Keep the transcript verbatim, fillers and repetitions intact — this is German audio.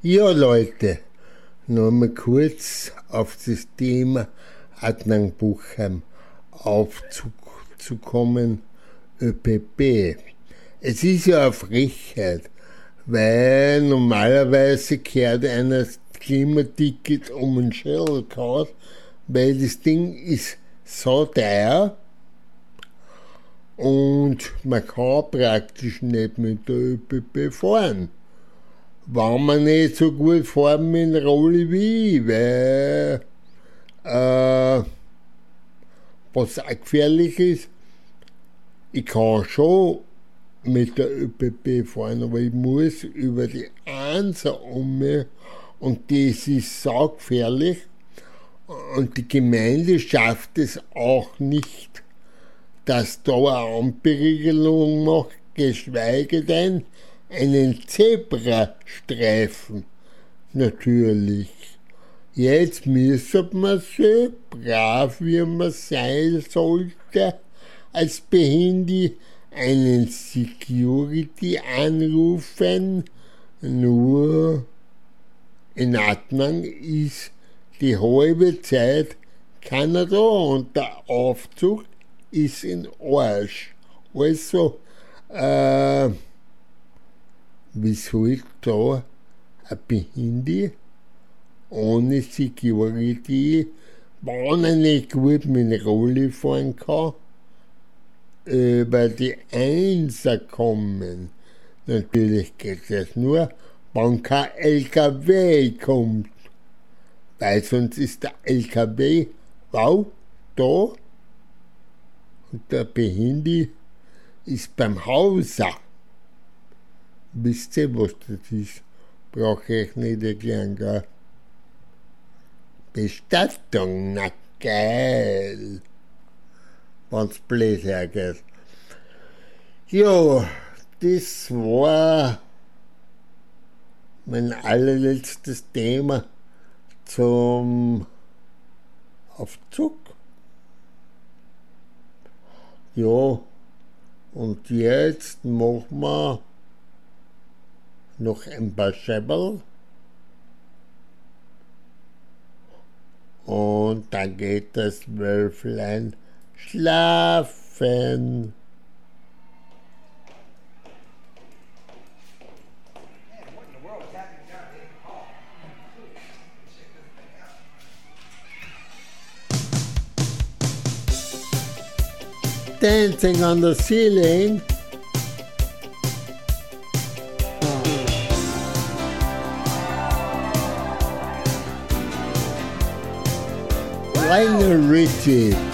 Ja, Leute, noch mal kurz auf das Thema Adnan Buchheim aufzukommen, ÖPP. Es ist ja eine Frechheit, weil normalerweise kehrt einer das Klimaticket um den Schädel gehauen, weil das Ding ist so teuer und man kann praktisch nicht mit der ÖPP fahren. Wenn man nicht so gut fahren mit dem Rolli wie ich, weil äh, was auch gefährlich ist, ich kann schon mit der ÖPP fahren, aber ich muss über die Einser um mich und das ist saugefährlich und die Gemeinde schafft es auch nicht, dass da eine Ampelregelung macht, geschweige denn einen Zebrastreifen. Natürlich. Jetzt müsste man so brav, wie man sein sollte, als Behindi einen Security anrufen. Nur in Adnan ist die halbe Zeit keiner da und der Aufzug ist in Arsch. Also, äh, wie soll da ein Behindi ohne Security, wenn er nicht gut mit dem Rolli fahren kann, über die Einser kommen? Natürlich geht das nur, wenn kein L K W kommt, weil sonst ist der L K W wow, da und der Behindi ist beim Hauser. Wisst ihr, was das ist? Brauche ich nicht erklären, gell? Bestattung, na geil. Wenn's blöd hergeht. Ja, das war mein allerletztes Thema zum Aufzug. Ja, und jetzt machen wir noch ein paar Schäberl und dann geht das Wölflein schlafen. Dancing on the ceiling. Lionel Richie.